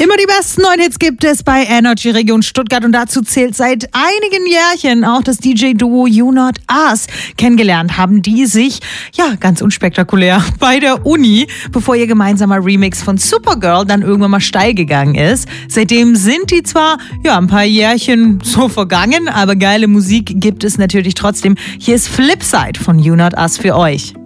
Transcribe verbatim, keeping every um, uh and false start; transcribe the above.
Immer die besten neuen Hits gibt es bei Energy Region Stuttgart und dazu zählt seit einigen Jährchen auch das D J-Duo You Not Us. Kennengelernt haben die sich, ja, ganz unspektakulär bei der Uni, bevor ihr gemeinsamer Remix von Supergirl dann irgendwann mal steil gegangen ist. Seitdem sind die zwar, ja, ein paar Jährchen so vergangen, aber geile Musik gibt es natürlich trotzdem. Hier ist Flipside von You Not Us für euch.